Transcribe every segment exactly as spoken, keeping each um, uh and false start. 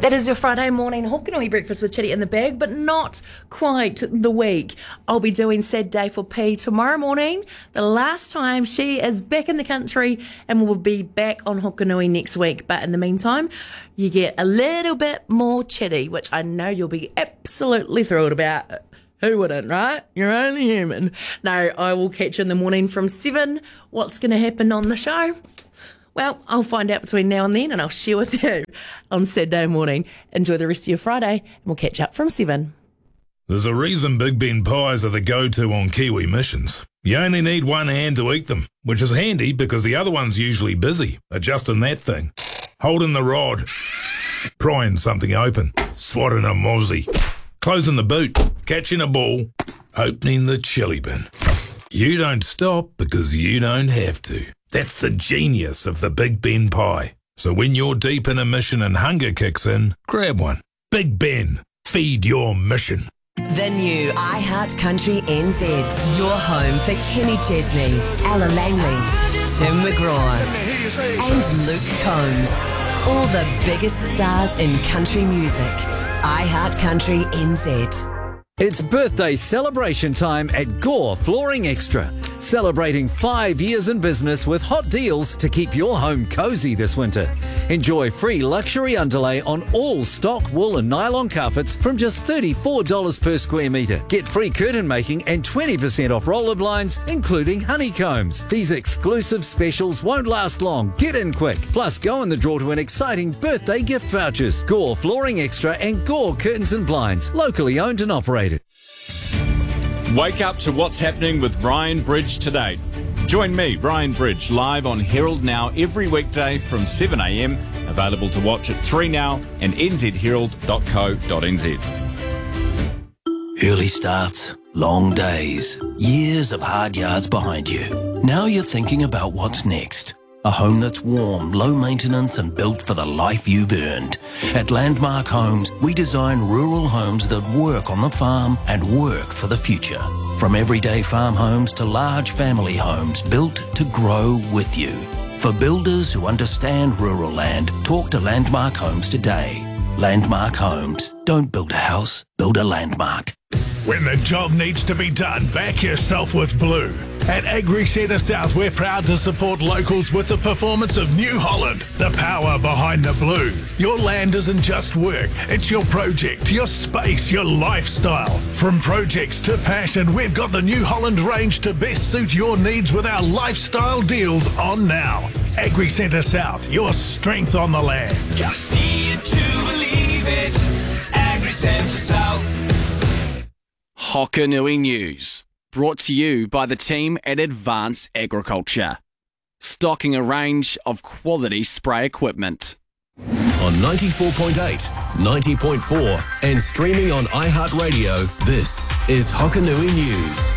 That is your Friday morning Hokanui breakfast with Chitty in the bag, but not quite the week. I'll be doing Sad Day for P tomorrow morning, the last time she is back in the country, and we'll be back on Hokanui next week. But in the meantime, you get a little bit more Chitty, which I know you'll be absolutely thrilled about. Who wouldn't, right? You're only human. No, I will catch you in the morning from seven. What's going to happen on the show? Well, I'll find out between now and then, and I'll share with you on Saturday morning. Enjoy the rest of your Friday, and we'll catch up from seven. There's a reason Big Ben pies are the go-to on Kiwi missions. You only need one hand to eat them, which is handy because the other one's usually busy adjusting that thing, holding the rod, prying something open, swatting a mozzie, closing the boot, catching a ball, opening the chili bin. You don't stop because you don't have to. That's the genius of the Big Ben pie. So when you're deep in a mission and hunger kicks in, grab one. Big Ben, feed your mission. The new iHeart Country N Z. Your home for Kenny Chesney, Ella Langley, Tim McGraw, and Luke Combs. All the biggest stars in country music. iHeart Country N Z. It's birthday celebration time at Gore Flooring Extra. Celebrating five years in business with hot deals to keep your home cozy this winter. Enjoy free luxury underlay on all stock wool and nylon carpets from just thirty-four dollars per square metre. Get free curtain making and twenty percent off roller blinds, including honeycombs. These exclusive specials won't last long. Get in quick. Plus, go in the draw to win exciting birthday gift vouchers. Gore Flooring Extra and Gore Curtains and Blinds. Locally owned and operated. Wake up to what's happening with Ryan Bridge today. Join me, Ryan Bridge, live on Herald Now every weekday from seven a m. Available to watch at three now and n z herald dot co dot n z. Early starts, long days, years of hard yards behind you. Now you're thinking about what's next. A home that's warm, low maintenance and built for the life you've earned. At Landmark Homes, we design rural homes that work on the farm and work for the future. From everyday farm homes to large family homes built to grow with you. For builders who understand rural land, talk to Landmark Homes today. Landmark Homes. Don't build a house, build a landmark. When the job needs to be done, back yourself with Blue. At Agri Centre South, we're proud to support locals with the performance of New Holland, the power behind the blue. Your land isn't just work, it's your project, your space, your lifestyle. From projects to passion, we've got the New Holland range to best suit your needs with our lifestyle deals on now. Agri Centre South, your strength on the land. Just see it to believe it. Agri Centre South. Hokanui News, brought to you by the team at Advance Agriculture. Stocking a range of quality spray equipment. On ninety-four point eight, ninety point four and streaming on iHeartRadio, this is Hokanui News.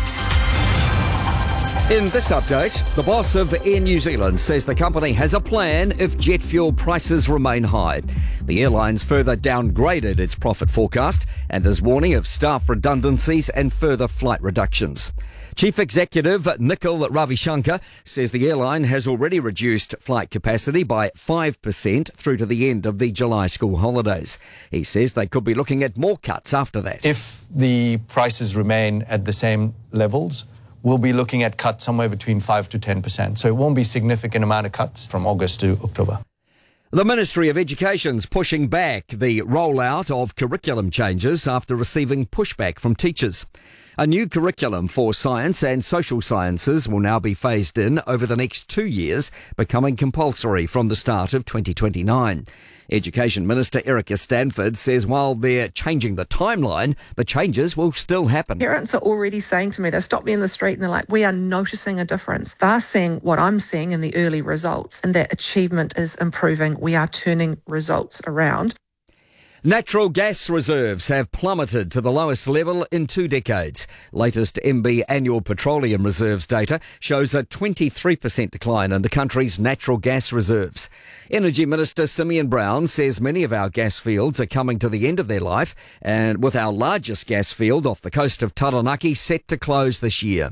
In this update, the boss of Air New Zealand says the company has a plan if jet fuel prices remain high. The airline's further downgraded its profit forecast and is warning of staff redundancies and further flight reductions. Chief Executive Nikhil Ravishankar says the airline has already reduced flight capacity by five percent through to the end of the July school holidays. He says they could be looking at more cuts after that. If the prices remain at the same levels, we'll be looking at cuts somewhere between five to ten percent. So it won't be a significant amount of cuts from August to October. The Ministry of Education's pushing back the rollout of curriculum changes after receiving pushback from teachers. A new curriculum for science and social sciences will now be phased in over the next two years, becoming compulsory from the start of twenty twenty-nine. Education Minister Erica Stanford says while they're changing the timeline, the changes will still happen. Parents are already saying to me, they stop me in the street and they're like, we are noticing a difference. They're seeing what I'm seeing in the early results, and that achievement is improving. We are turning results around. Natural gas reserves have plummeted to the lowest level in two decades. Latest M B annual petroleum reserves data shows a twenty-three percent decline in the country's natural gas reserves. Energy Minister Simeon Brown says many of our gas fields are coming to the end of their life, and with our largest gas field off the coast of Taranaki set to close this year.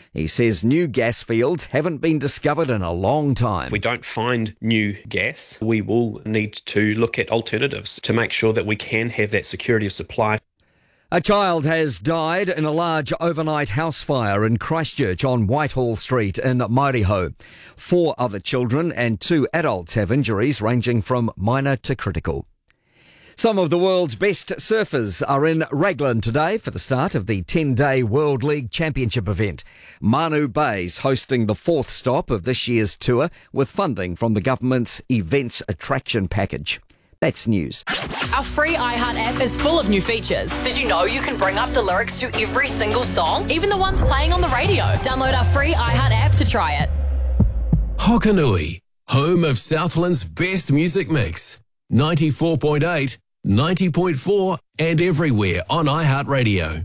He says new gas fields haven't been discovered in a long time. If we don't find new gas, we will need to look at alternatives to make sure that we can have that security of supply. A child has died in a large overnight house fire in Christchurch on Whitehall Street in Mairiho. Four other children and two adults have injuries ranging from minor to critical. Some of the world's best surfers are in Raglan today for the start of the ten-day World League Championship event. Manu Bay's hosting the fourth stop of this year's tour with funding from the government's Events Attraction Package. That's news. Our free iHeart app is full of new features. Did you know you can bring up the lyrics to every single song, even the ones playing on the radio? Download our free iHeart app to try it. Hokanui, home of Southland's best music mix. ninety-four point eight, ninety point four and everywhere on iHeartRadio.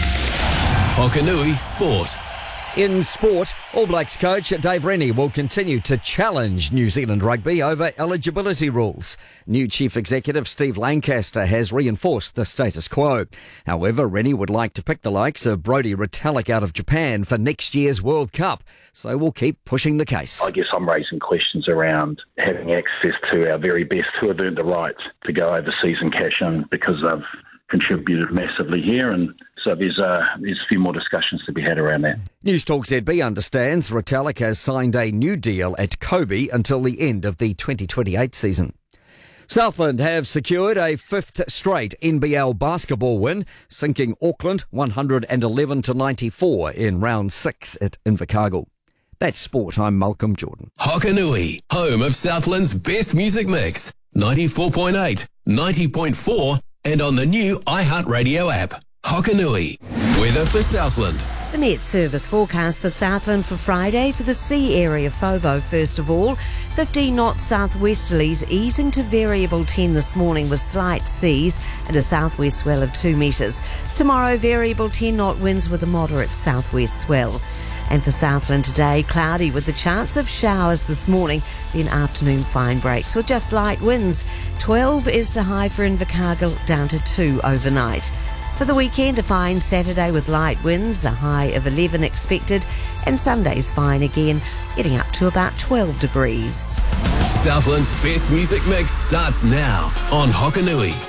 Hokanui Sport. In sport, All Blacks coach Dave Rennie will continue to challenge New Zealand rugby over eligibility rules. New Chief Executive Steve Lancaster has reinforced the status quo. However, Rennie would like to pick the likes of Brodie Retallick out of Japan for next year's World Cup, so we'll keep pushing the case. I guess I'm raising questions around having access to our very best who have earned the right to go overseas and cash in because they've contributed massively here, and so there's, uh, there's a few more discussions to be had around that. News Talk Z B understands Retallick has signed a new deal at Kobe until the end of the twenty twenty-eight season. Southland have secured a fifth straight N B L basketball win, sinking Auckland one hundred eleven to ninety-four in round six at Invercargill. That's sport. I'm Malcolm Jordan. Hokanui, home of Southland's best music mix. ninety-four point eight, ninety point four and on the new iHeartRadio app. Hokanui, weather for Southland. The Met Service forecast for Southland for Friday for the sea area FOVO first of all. fifteen knots southwesterlies easing to variable ten this morning with slight seas and a southwest swell of two metres. Tomorrow variable ten knot winds with a moderate southwest swell. And for Southland today, cloudy with the chance of showers this morning, then afternoon fine breaks with just light winds. twelve is the high for Invercargill, down to two overnight. For the weekend, a fine Saturday with light winds, a high of eleven expected, and Sunday's fine again, getting up to about twelve degrees. Southland's best music mix starts now on Hokanui.